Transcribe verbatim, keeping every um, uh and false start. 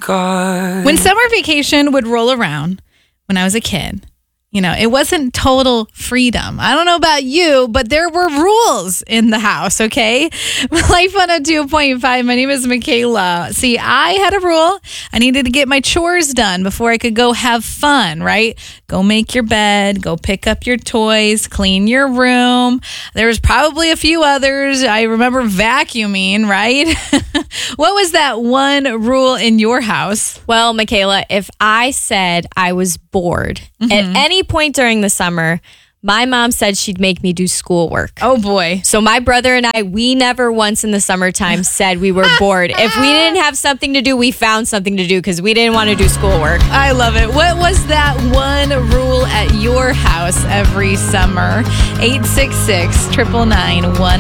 God. When summer vacation would roll around when I was a kid, you know, it wasn't total freedom. I don't know about you, but there were rules in the house, okay? Life one oh two point five. My name is Michaela. See, I had a rule. I needed to get my chores done before I could go have fun, right? Go make your bed, go pick up your toys, clean your room. There was probably a few others. I remember vacuuming, right? What was that one rule in your house? Well, Michaela, if I said I was bored Mm-hmm. at any point during the summer, my mom said she'd make me do schoolwork. Oh, boy. So my brother and I, we never once in the summertime said we were bored. If we didn't have something to do, we found something to do because we didn't want to do schoolwork. I love it. What was that one rule at your house every summer? eight six six, nine nine nine, one